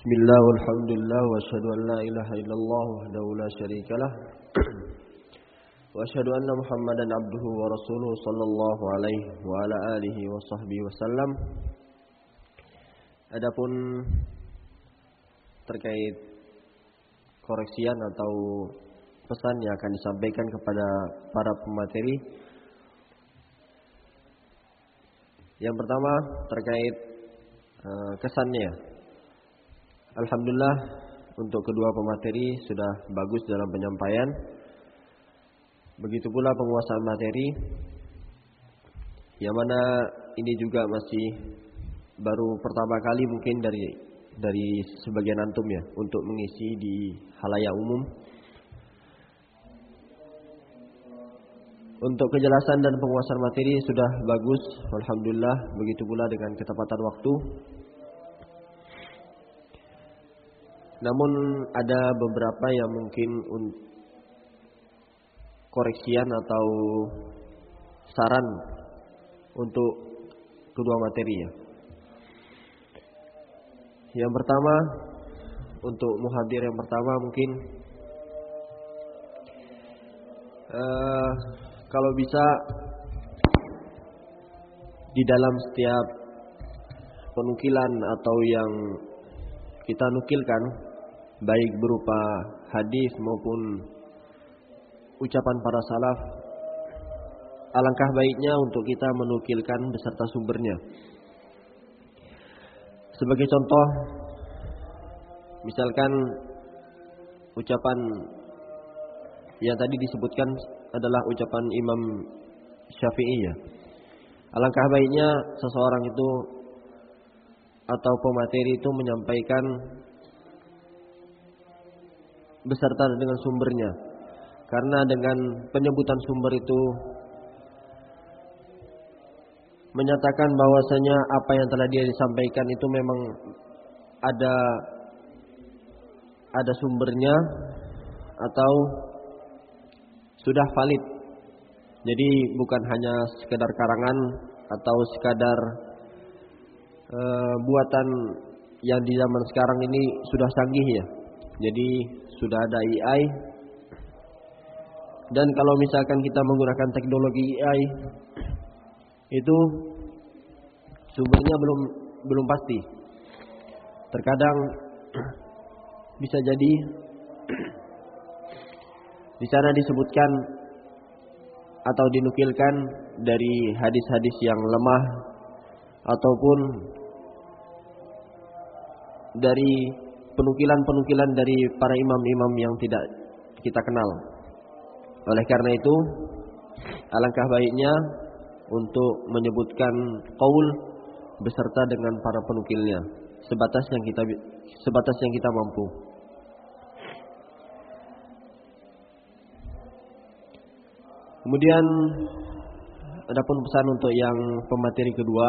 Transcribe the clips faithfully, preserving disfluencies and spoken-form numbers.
Bismillah walhamdulillah wa asyhadu an la ilaha illallah wahdahu la syarikalah wa asyhadu anna Muhammadan abduhu wa rasuluhu sallallahu alaihi wa ala alihi wa sahbihi wasallam. Adapun terkait koreksian atau pesan yang akan disampaikan kepada para pemateri, yang pertama terkait uh, kesannya. Alhamdulillah untuk kedua pemateri sudah bagus dalam penyampaian. Begitu pula penguasaan materi, yang mana ini juga masih baru pertama kali mungkin dari dari sebagian antum ya untuk mengisi di halayak umum. Untuk kejelasan dan penguasaan materi sudah bagus, alhamdulillah. Begitu pula dengan ketepatan waktu. Namun ada beberapa yang mungkin koreksian atau saran untuk kedua materi ya. Yang pertama, untuk muhadir yang pertama mungkin uh, kalau bisa di dalam setiap penukilan atau yang kita nukilkan, baik berupa hadis maupun ucapan para salaf, alangkah baiknya untuk kita menukilkan beserta sumbernya. Sebagai contoh, misalkan ucapan yang tadi disebutkan adalah ucapan Imam Syafi'i ya. Alangkah baiknya seseorang itu atau pemateri itu menyampaikan beserta dengan sumbernya, karena dengan penyebutan sumber itu menyatakan bahwasanya apa yang telah dia disampaikan itu memang ada ada sumbernya atau sudah valid. Jadi bukan hanya sekedar karangan atau sekadar e, buatan yang di zaman sekarang ini sudah canggih ya. Jadi sudah ada A I, dan kalau misalkan kita menggunakan teknologi A I itu sumbernya belum belum pasti. Terkadang bisa jadi di sana disebutkan atau dinukilkan dari hadis-hadis yang lemah ataupun dari penukilan-penukilan dari para imam-imam yang tidak kita kenal. Oleh karena itu, alangkah baiknya untuk menyebutkan qaul beserta dengan para penukilnya, sebatas yang kita sebatas yang kita mampu. Kemudian adapun pesan untuk yang pemateri kedua,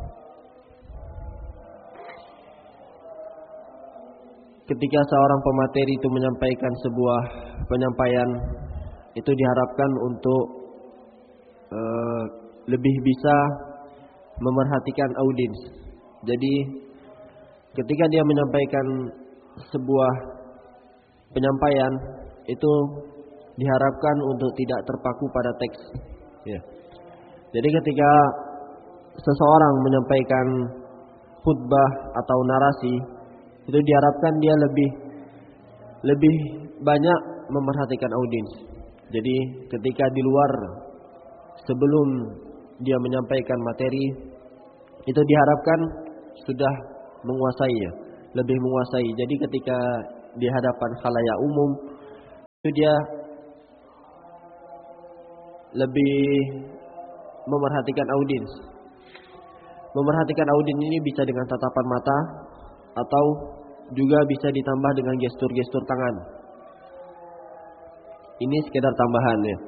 ketika seorang pemateri itu menyampaikan sebuah penyampaian, itu diharapkan untuk uh, lebih bisa memerhatikan audiens. Jadi ketika dia menyampaikan sebuah penyampaian, itu diharapkan untuk tidak terpaku pada teks. Ya. Jadi ketika seseorang menyampaikan khutbah atau narasi, itu diharapkan dia lebih lebih banyak memerhatikan audiens. Jadi ketika di luar, sebelum dia menyampaikan materi, itu diharapkan sudah menguasai ya, lebih menguasai. Jadi ketika di hadapan khalayak umum, itu dia lebih memerhatikan audiens. Memerhatikan audiens ini bisa dengan tatapan mata atau juga bisa ditambah dengan gestur-gestur tangan. Ini sekedar tambahan ya.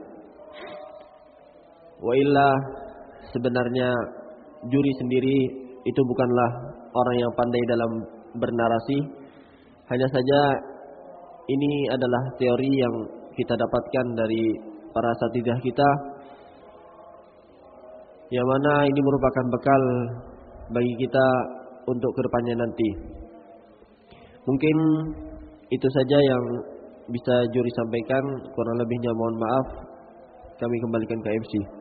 Wa illa sebenarnya juri sendiri itu bukanlah orang yang pandai dalam bernarasi. Hanya saja ini adalah teori yang kita dapatkan dari para asatidzah kita, yang mana ini merupakan bekal bagi kita untuk kedepannya nanti. Mungkin itu saja yang bisa juri sampaikan, kurang lebihnya mohon maaf. Kami kembalikan ke M C.